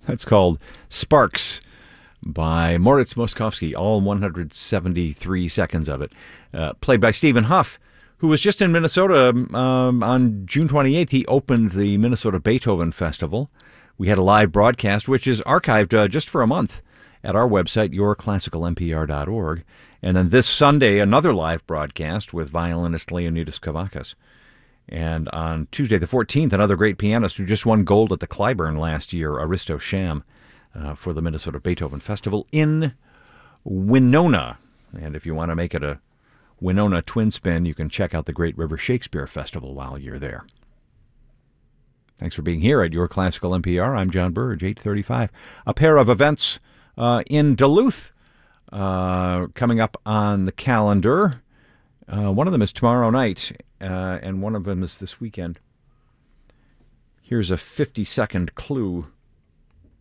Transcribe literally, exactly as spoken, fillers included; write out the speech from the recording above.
That's called Sparks by Moritz Moskowski, all one hundred seventy-three seconds of it. Uh, played by Stephen Huff, who was just in Minnesota um, on June twenty-eighth. He opened the Minnesota Beethoven Festival. We had a live broadcast, which is archived uh, just for a month at our website, your classical m p r dot org. And then this Sunday, another live broadcast with violinist Leonidas Kavakis. And on Tuesday the fourteenth, another great pianist who just won gold at the Clyburn last year, Aristo Sham, uh, for the Minnesota Beethoven Festival in Winona. And if you want to make it a Winona twin spin, you can check out the Great River Shakespeare Festival while you're there. Thanks for being here at Your Classical N P R. I'm John Burge, eight thirty-five. A pair of events uh, in Duluth uh, coming up on the calendar. Uh, one of them is tomorrow night, uh, and one of them is this weekend. Here's a fifty-second clue.